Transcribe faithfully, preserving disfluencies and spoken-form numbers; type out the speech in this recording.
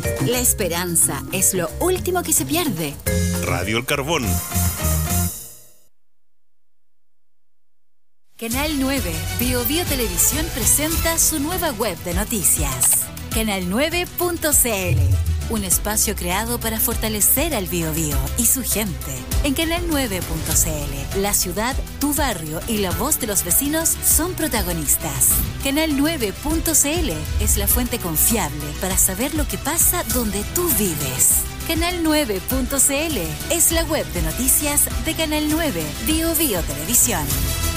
La esperanza es lo último que se pierde. Radio El Carbón. Canal nueve, Bio Bio Televisión presenta su nueva web de noticias. canal nueve punto c l, un espacio creado para fortalecer al Biobío y su gente. En canal nueve punto c l, la ciudad, tu barrio y la voz de los vecinos son protagonistas. canal nueve punto c l es la fuente confiable para saber lo que pasa donde tú vives. canal nueve punto c l es la web de noticias de Canal nueve, Bio Bio Televisión.